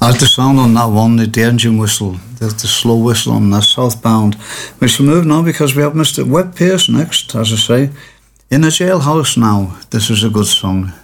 As the sound on that one, the engine whistle, the slow whistle on that southbound. We shall move now because we have Mr. Webb Pierce next, as I say. In a jailhouse now. This is a good song.